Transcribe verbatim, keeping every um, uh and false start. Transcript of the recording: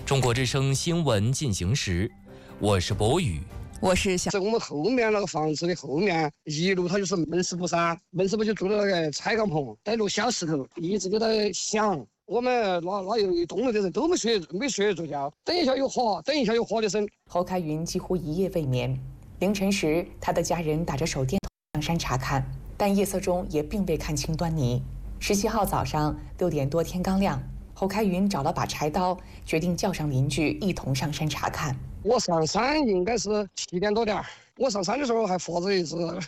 中国之声新闻进行时，我是博宇， 我是小。 在我们后面那个房子的后面，一路它就是门市部噻，门市部就住的那个拆钢棚，带路小石头，一直都在响。我们那那有一栋楼的人都没睡没睡着觉，等一下又滑，等一下又滑的声。 侯开云几乎一夜未眠，凌晨时，他的家人打着手电筒上山查看，但夜色中也并未看清端倪。十七号早上六点多，天刚亮。侯开云找了把柴刀，决定叫上邻居一同上山查看。 我上山应该是七点多点，我上山的时候还活着一只